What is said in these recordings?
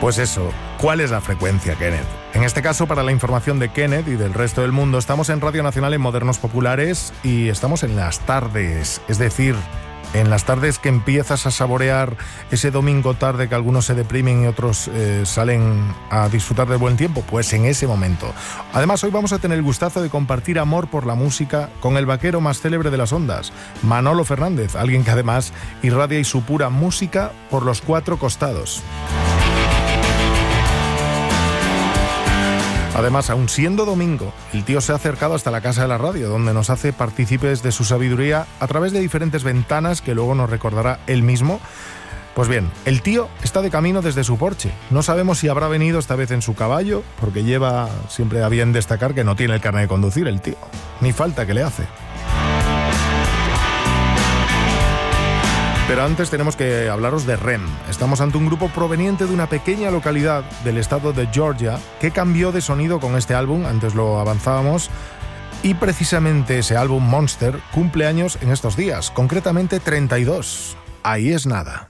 Pues eso, ¿cuál es la frecuencia, Kenneth? En este caso, para la información de Kenneth y del resto del mundo, estamos en Radio Nacional en Modernos Populares y estamos en las tardes, es decir, en las tardes que empiezas a saborear ese domingo tarde que algunos se deprimen y otros salen a disfrutar del buen tiempo, pues en ese momento. Además, hoy vamos a tener el gustazo de compartir amor por la música con el vaquero más célebre de las ondas, Manolo Fernández, alguien que además irradia y supura música por los 4 costados. Además, aun siendo domingo, el tío se ha acercado hasta la casa de la radio, donde nos hace partícipes de su sabiduría a través de diferentes ventanas que luego nos recordará él mismo. Pues bien, el tío está de camino desde su porche. No sabemos si habrá venido esta vez en su caballo, porque lleva siempre a bien destacar que no tiene el carnet de conducir el tío. Ni falta que le hace. Pero antes tenemos que hablaros de REM. Estamos ante un grupo proveniente de una pequeña localidad del estado de Georgia que cambió de sonido con este álbum, antes lo avanzábamos, y precisamente ese álbum, Monster, cumple años en estos días, concretamente 32. Ahí es nada.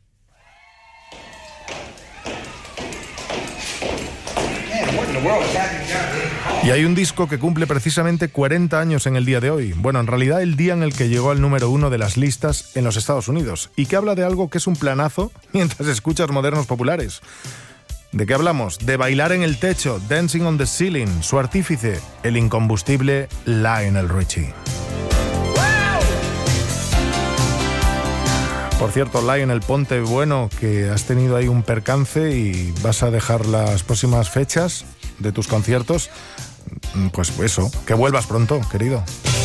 Y hay un disco que cumple precisamente 40 años en el día de hoy. Bueno, en realidad el día en el que llegó al número 1 de las listas en los Estados Unidos. Y que habla de algo que es un planazo mientras escuchas Modernos Populares. ¿De qué hablamos? De bailar en el techo, Dancing on the Ceiling. Su artífice, el incombustible Lionel Richie. Por cierto, Lionel, ponte bueno, que has tenido ahí un percance y vas a dejar las próximas fechas de tus conciertos. Pues eso, que vuelvas pronto, querido.